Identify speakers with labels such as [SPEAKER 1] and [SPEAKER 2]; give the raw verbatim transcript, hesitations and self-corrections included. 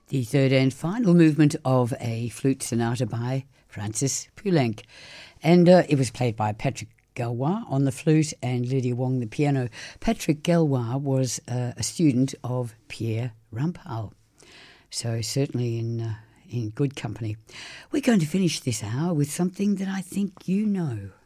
[SPEAKER 1] The third and final movement of a flute sonata by Francis Poulenc. And uh, it was played by Patrick Gallois on the flute and Lydia Wong the piano. Patrick Gallois was uh, a student of Pierre Rampal. So certainly in, uh, in good company. We're going to finish this hour with something that I think you know.